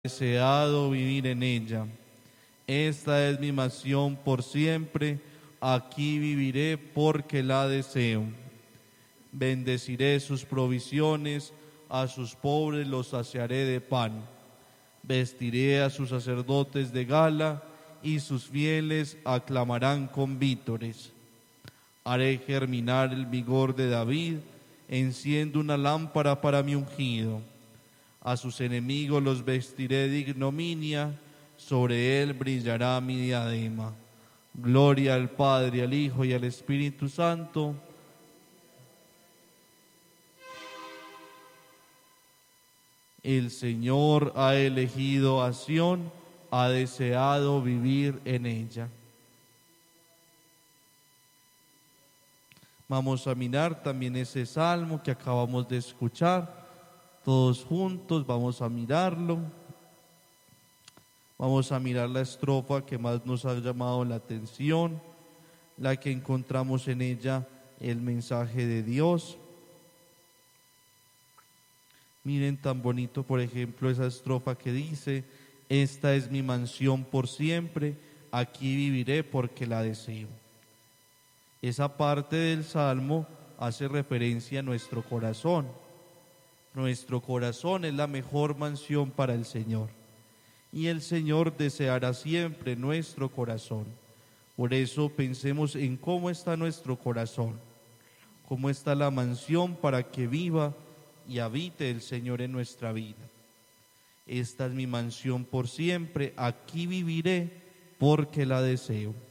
deseado vivir en ella. Esta es mi mansión por siempre, aquí viviré porque la deseo. Bendeciré sus provisiones, a sus pobres los saciaré de pan. Vestiré a sus sacerdotes de gala, y sus fieles aclamarán con vítores. Haré germinar el vigor de David, enciendo una lámpara para mi ungido. A sus enemigos los vestiré de ignominia, sobre él brillará mi diadema. Gloria al Padre, al Hijo y al Espíritu Santo. El Señor ha elegido a Sión, ha deseado vivir en ella. Vamos a mirar también ese salmo que acabamos de escuchar. Todos juntos vamos a mirarlo. Vamos a mirar la estrofa que más nos ha llamado la atención, la que encontramos en ella el mensaje de Dios. Miren tan bonito, por ejemplo, esa estrofa que dice: esta es mi mansión por siempre, aquí viviré porque la deseo. Esa parte del salmo hace referencia a nuestro corazón. Nuestro corazón es la mejor mansión para el Señor, y el Señor deseará siempre nuestro corazón. Por eso pensemos en cómo está nuestro corazón, cómo está la mansión para que viva y habite el Señor en nuestra vida. Esta es mi mansión por siempre, aquí viviré porque la deseo.